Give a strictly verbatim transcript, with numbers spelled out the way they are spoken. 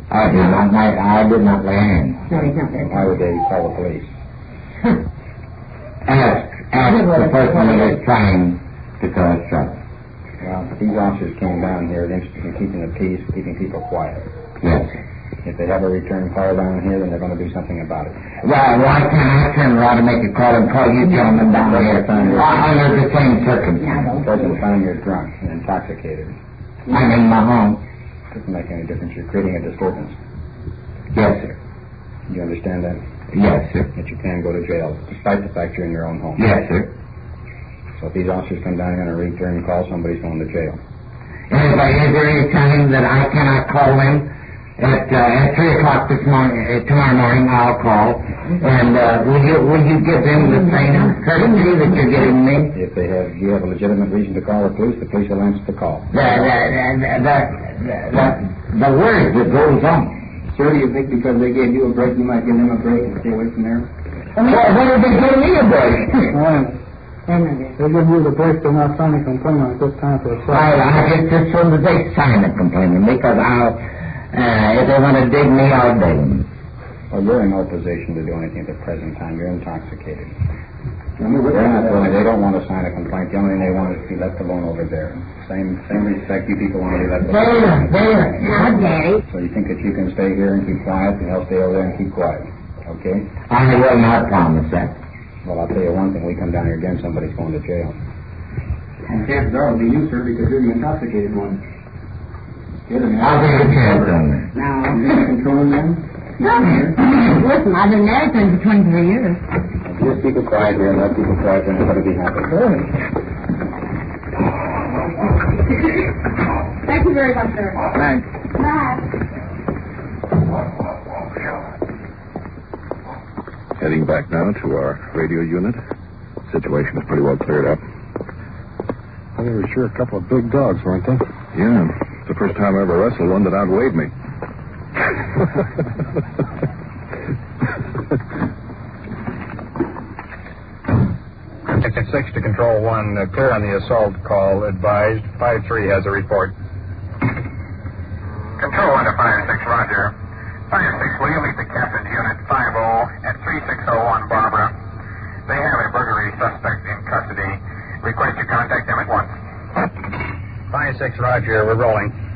I did not, I did not lay hands. No, he's not there. Why would they call the police? Ask, ask the person that is trying to cause trouble. Well, these officers came down here interested in keeping the peace, keeping people quiet. Yes. If they have a return call down here, then they're going to do something about it. Well, why can't I turn around and make a call and call you gentlemen down here under the same circumstances? It doesn't find you're drunk and intoxicated. I'm in my home. Doesn't make any difference. You're creating a disturbance. Yes, sir. You understand that? Yes, sir. That you can go to jail, despite the fact you're in your own home. Yes, sir. So if these officers come down here on a return call, somebody's going to jail. Anybody, is there any time that I cannot call them? At, uh, at three o'clock this morning, uh, tomorrow morning, I'll call. And uh, will you will you give them the same courtesy that you're giving me? If they have, you have a legitimate reason to call the police, the police will answer the call. The the the the, the, the word that goes on. Sir, do you think because they gave you a break, you might give them a break and stay away from there? Well, when did they give me a break? They give you the break, they're not signing a complaint at this time for a I, I just as soon as they sign a complaint, because I'll. Uh, if they want to dig me, I'll dig them. Well, you're in no position to do anything at the present time. You're intoxicated. They're not willing. They don't want to sign a complaint. The only thing they want is to be left alone over there. Same same respect you people want to be left alone. There, there. Now, Daddy. So you think that you can stay here and keep quiet, and they'll stay over there and keep quiet. Okay? I will not promise that. Well, I'll tell you one thing. We come down here again, somebody's going to jail. And chances are it'll be you, sir, because you're the intoxicated one. I'll take a chance on that. Now, Controlling them? listen, I've been married to him for twenty-three years. Just keep it quiet here and let people quiet, and everybody be happy. Thank you very much, sir. Thanks. Bye. Heading back now to our radio unit. Situation is pretty well cleared up. Well, they were sure a couple of big dogs, weren't they? Yeah. It's the first time I ever wrestled one that outweighed me. Six to Control One, uh, clear on the assault call. Advised. Five three has a report. Control One to Fire Six, Roger. Fire Six, will you meet the captain's unit five oh at three six oh one Barbara? They have a burglary suspect in custody. Request you contact them at once. Five six, Roger. We're rolling.